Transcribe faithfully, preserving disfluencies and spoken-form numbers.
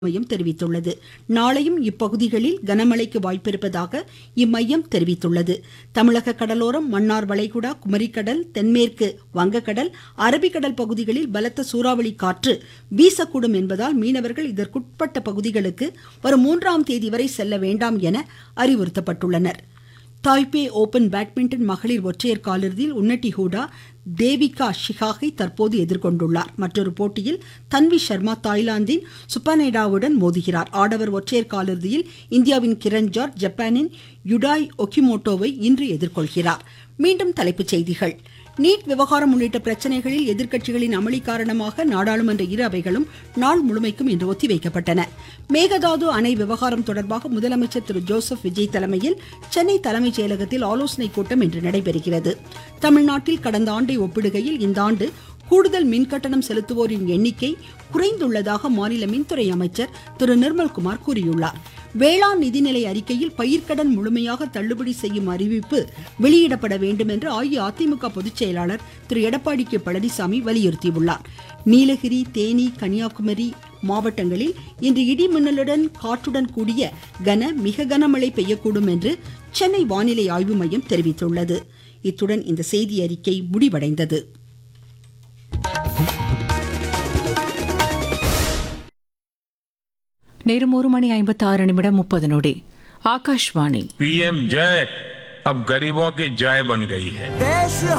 மையம் தெரிவித்துள்ளது. நாளையும் இப்பகுதிகளில் கனமழைக்கு வாய்ப்பிருப்பதாக இம்மையம் தெரிவித்துள்ளது. தமிழக கடலோரம், மன்னார் வளைகுடா, குமரிக்கடல், தென்மேற்கு வங்கக்கடல், அரபிக்கடல் பகுதிகளில் பலத்த சூறாவளி காற்று வீசக்கூடும் என்பதால் மீனவர்கள் இதற்குட்பட்ட பகுதிகளுக்கு வரும் மூன்றாம் தேதி வரை செல்ல வேண்டாம் என அறிவுறுத்தப்பட்டுள்ளனர். தாய்பே ஓபன் பேட்மிண்டன் மகளிர் ஒற்றையர் காலிறுதியில் உன்னட்டி ஹூடா தேவிகா ஷிகாகை தற்போது எதிர்கொண்டுள்ளார். மற்றொரு போட்டியில் தன்வி சர்மா தாய்லாந்தின் சுப்பனேடாவுடன் மோதுகிறார். ஆடவர் ஒற்றையர் காலிறுதியில் இந்தியாவின் கிரண் ஜார்ஜ் ஜப்பானின் யுடாய் ஒகிமோட்டோவை இன்று எதிர்கொள்கிறார். மீண்டும் தலைப்புச் செய்திகள். நீட் விவகாரம் உள்ளிட்ட பிரச்சனைகளில் எதிர்க்கட்சிகளின் அமளி காரணமாக நாடாளுமன்ற இரு அவைகளும் நாள் முழுமைக்கும் இன்று ஒத்திவைக்கப்பட்டன. மேகதாது அணை விவகாரம் தொடர்பாக முதலமைச்சர் திரு ஜோசப் விஜய் தலைமையில் சென்னை தலைமைச் செயலகத்தில் ஆலோசனைக் கூட்டம் இன்று நடைபெறுகிறது. தமிழ்நாட்டில் கடந்த ஆண்டை ஒப்பிடுகையில் இந்த ஆண்டு கூடுதல் மின்கட்டணம் செலுத்துவோரின் எண்ணிக்கை குறைந்துள்ளதாக மாநில மின்துறை அமைச்சர் திரு நிர்மல்குமார் கூறியுள்ளார். வேளாண் நிதிநிலை அறிக்கையில் பயிர்க்கடன் முழுமையாக தள்ளுபடி செய்யும் அறிவிப்பு வெளியிடப்பட வேண்டும் என்று அஇஅதிமுக பொதுச் செயலாளர் திரு எடப்பாடி கே பழனிசாமி வலியுறுத்தியுள்ளார். நீலகிரி, தேனி, கன்னியாகுமரி மாவட்டங்களில் இன்று இடி மின்னலுடன் காற்றுடன் கூடிய கன மிக கனமழை பெய்யக்கூடும் என்று சென்னை வானிலை ஆய்வு மையம் தெரிவித்துள்ளது. இத்துடன் இந்த செய்தி அறிக்கை முடிவடைந்தது. நேரம் ஒரு மணி ஐம்பத்தி ஆறு நிமிடம் முப்பது நொடி. ஆகாஷ்வாணி. पीएम जय अब गरीबों की जय बन गई है.